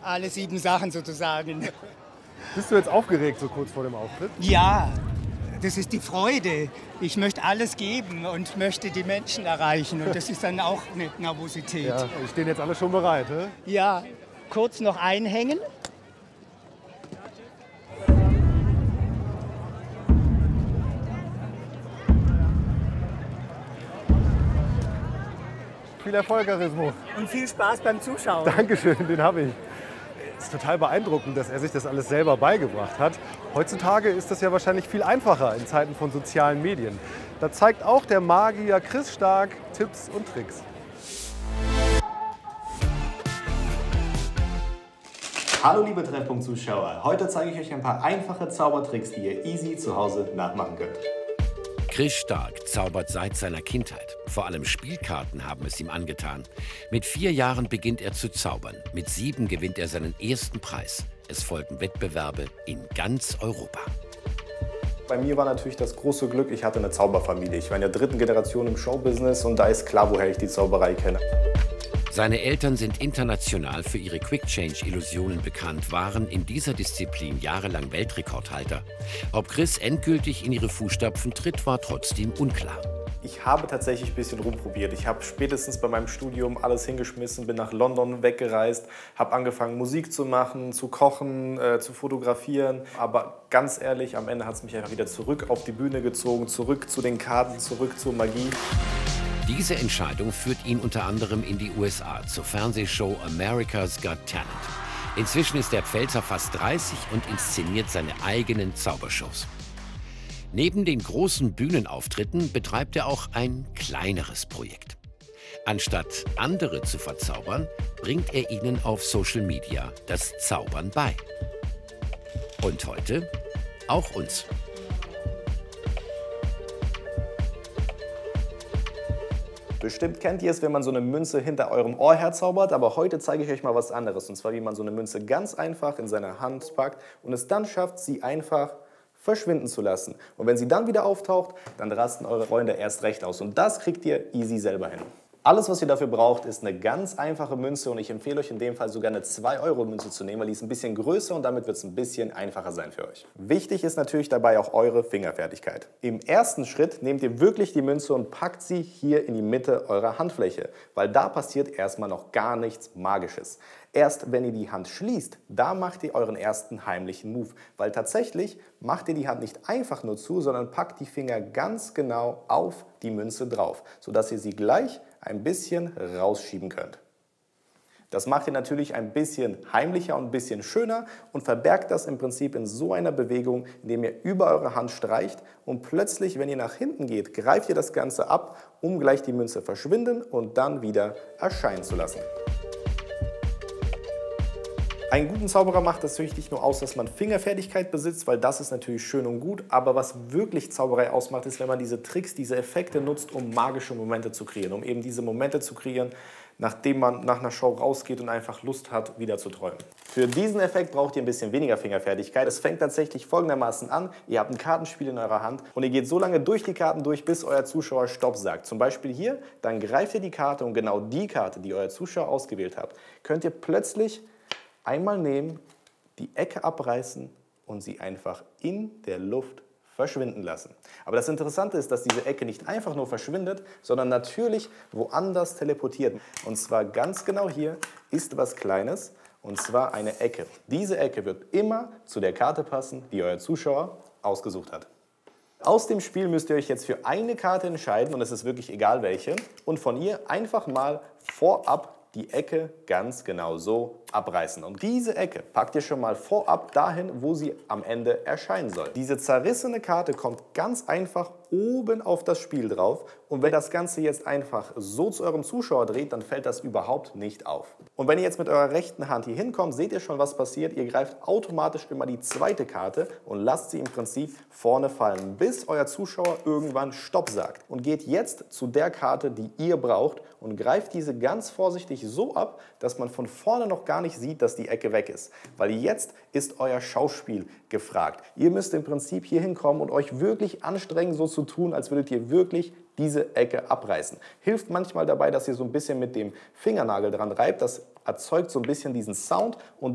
alle 7 Sachen sozusagen. Bist du jetzt aufgeregt so kurz vor dem Auftritt? Ja, das ist die Freude. Ich möchte alles geben und möchte die Menschen erreichen. Und das ist dann auch eine Nervosität. Ja, die stehen jetzt alle schon bereit, ne? Ja, kurz noch einhängen. Viel Erfolg, Arismo. Und viel Spaß beim Zuschauen. Dankeschön, den habe ich. Es ist total beeindruckend, dass er sich das alles selber beigebracht hat. Heutzutage ist das ja wahrscheinlich viel einfacher in Zeiten von sozialen Medien. Da zeigt auch der Magier Chris Stark Tipps und Tricks. Hallo liebe Treffpunkt-Zuschauer, heute zeige ich euch ein paar einfache Zaubertricks, die ihr easy zu Hause nachmachen könnt. Chris Stark zaubert seit seiner Kindheit. Vor allem Spielkarten haben es ihm angetan. Mit 4 Jahren beginnt er zu zaubern. Mit 7 gewinnt er seinen ersten Preis. Es folgen Wettbewerbe in ganz Europa. Bei mir war natürlich das große Glück, ich hatte eine Zauberfamilie. Ich war in der 3. Generation im Showbusiness und da ist klar, woher ich die Zauberei kenne. Seine Eltern sind international für ihre Quick-Change-Illusionen bekannt, waren in dieser Disziplin jahrelang Weltrekordhalter. Ob Chris endgültig in ihre Fußstapfen tritt, war trotzdem unklar. Ich habe tatsächlich ein bisschen rumprobiert. Ich habe spätestens bei meinem Studium alles hingeschmissen, bin nach London weggereist, habe angefangen Musik zu machen, zu kochen, zu fotografieren. Aber ganz ehrlich, am Ende hat es mich einfach wieder zurück auf die Bühne gezogen, zurück zu den Karten, zurück zur Magie. Diese Entscheidung führt ihn unter anderem in die USA zur Fernsehshow America's Got Talent. Inzwischen ist der Pfälzer fast 30 und inszeniert seine eigenen Zaubershows. Neben den großen Bühnenauftritten betreibt er auch ein kleineres Projekt. Anstatt andere zu verzaubern, bringt er ihnen auf Social Media das Zaubern bei. Und heute auch uns. Bestimmt kennt ihr es, wenn man so eine Münze hinter eurem Ohr herzaubert, aber heute zeige ich euch mal was anderes. Und zwar, wie man so eine Münze ganz einfach in seine Hand packt und es dann schafft, sie einfach verschwinden zu lassen. Und wenn sie dann wieder auftaucht, dann rasten eure Freunde erst recht aus. Und das kriegt ihr easy selber hin. Alles, was ihr dafür braucht, ist eine ganz einfache Münze und ich empfehle euch in dem Fall sogar eine 2-Euro-Münze zu nehmen, weil die ist ein bisschen größer und damit wird es ein bisschen einfacher sein für euch. Wichtig ist natürlich dabei auch eure Fingerfertigkeit. Im ersten Schritt nehmt ihr wirklich die Münze und packt sie hier in die Mitte eurer Handfläche, weil da passiert erstmal noch gar nichts Magisches. Erst wenn ihr die Hand schließt, da macht ihr euren ersten heimlichen Move, weil tatsächlich macht ihr die Hand nicht einfach nur zu, sondern packt die Finger ganz genau auf die Münze drauf, sodass ihr sie gleich ein bisschen rausschieben könnt. Das macht ihr natürlich ein bisschen heimlicher und ein bisschen schöner und verbergt das im Prinzip in so einer Bewegung, indem ihr über eure Hand streicht und plötzlich, wenn ihr nach hinten geht, greift ihr das Ganze ab, um gleich die Münze verschwinden und dann wieder erscheinen zu lassen. Einen guten Zauberer macht das natürlich nicht nur aus, dass man Fingerfertigkeit besitzt, weil das ist natürlich schön und gut, aber was wirklich Zauberei ausmacht, ist, wenn man diese Tricks, diese Effekte nutzt, um magische Momente zu kreieren, um eben diese Momente zu kreieren, nachdem man nach einer Show rausgeht und einfach Lust hat, wieder zu träumen. Für diesen Effekt braucht ihr ein bisschen weniger Fingerfertigkeit. Es fängt tatsächlich folgendermaßen an, ihr habt ein Kartenspiel in eurer Hand und ihr geht so lange durch die Karten durch, bis euer Zuschauer Stopp sagt. Zum Beispiel hier, dann greift ihr die Karte und genau die Karte, die euer Zuschauer ausgewählt habt, könnt ihr plötzlich einmal nehmen, die Ecke abreißen und sie einfach in der Luft verschwinden lassen. Aber das Interessante ist, dass diese Ecke nicht einfach nur verschwindet, sondern natürlich woanders teleportiert. Und zwar ganz genau hier ist was Kleines, und zwar eine Ecke. Diese Ecke wird immer zu der Karte passen, die euer Zuschauer ausgesucht hat. Aus dem Spiel müsst ihr euch jetzt für eine Karte entscheiden, und es ist wirklich egal welche, und von ihr einfach mal vorab die Ecke ganz genau so abreißen. Und diese Ecke packt ihr schon mal vorab dahin, wo sie am Ende erscheinen soll. Diese zerrissene Karte kommt ganz einfach oben auf das Spiel drauf. Und wenn das Ganze jetzt einfach so zu eurem Zuschauer dreht, dann fällt das überhaupt nicht auf. Und wenn ihr jetzt mit eurer rechten Hand hier hinkommt, seht ihr schon, was passiert. Ihr greift automatisch immer die zweite Karte und lasst sie im Prinzip vorne fallen, bis euer Zuschauer irgendwann Stopp sagt. Und geht jetzt zu der Karte, die ihr braucht und greift diese ganz vorsichtig so ab, dass man von vorne noch gar nicht sieht, dass die Ecke weg ist. Weil jetzt ist euer Schauspiel gefragt. Ihr müsst im Prinzip hier hinkommen und euch wirklich anstrengen, so zu tun, als würdet ihr wirklich diese Ecke abreißen. Hilft manchmal dabei, dass ihr so ein bisschen mit dem Fingernagel dran reibt. Das erzeugt so ein bisschen diesen Sound und